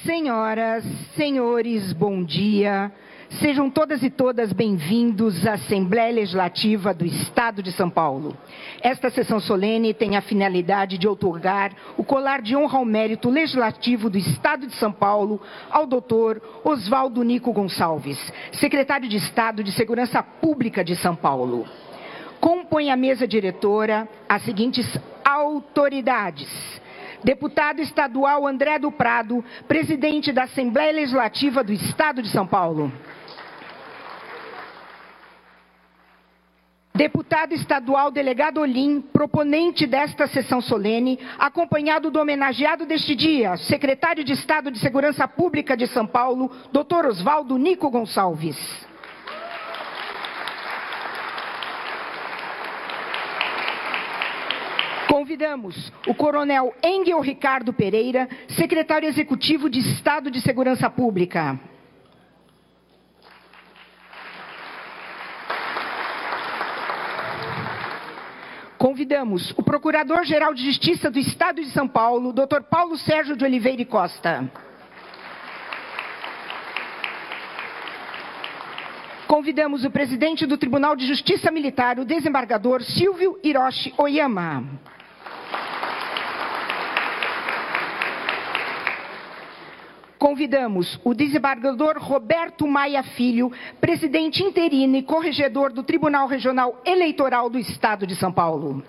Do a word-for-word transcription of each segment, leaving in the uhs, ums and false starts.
Senhoras, senhores, bom dia. Sejam todas e todas bem-vindos à Assembleia Legislativa do Estado de São Paulo. Esta sessão solene tem a finalidade de outorgar o colar de honra ao mérito legislativo do Estado de São Paulo ao doutor Oswaldo Nico Gonçalves, secretário de Estado de Segurança Pública de São Paulo. Compõe a mesa diretora as seguintes autoridades: deputado estadual André do Prado, presidente da Assembleia Legislativa do Estado de São Paulo. Deputado estadual delegado Olim, proponente desta sessão solene, acompanhado do homenageado deste dia, secretário de Estado de Segurança Pública de São Paulo, doutor Oswaldo Nico Gonçalves. Convidamos o coronel Engel Ricardo Pereira, secretário executivo de Estado de Segurança Pública. Convidamos o Procurador-Geral de Justiça do Estado de São Paulo, doutor Paulo Sérgio de Oliveira e Costa. Convidamos o presidente do Tribunal de Justiça Militar, o desembargador Silvio Hiroshi Oyama. Convidamos o desembargador Roberto Maia Filho, presidente interino e corregedor do Tribunal Regional Eleitoral do Estado de São Paulo.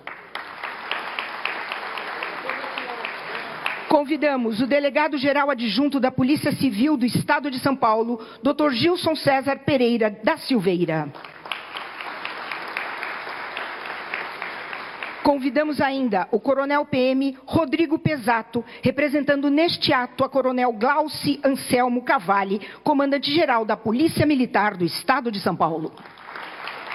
Convidamos o delegado-geral adjunto da Polícia Civil do Estado de São Paulo, doutor Gilson César Pereira da Silveira. Convidamos ainda o coronel P M Rodrigo Pesato, representando neste ato a coronel Glauci Anselmo Cavalli, comandante-geral da Polícia Militar do Estado de São Paulo.